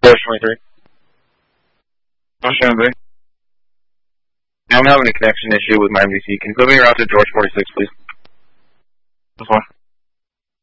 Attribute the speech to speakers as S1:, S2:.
S1: George 23.
S2: Ocean B.
S1: I'm having a connection issue with my MVC. Can you put me around to George 46, please?
S2: This one.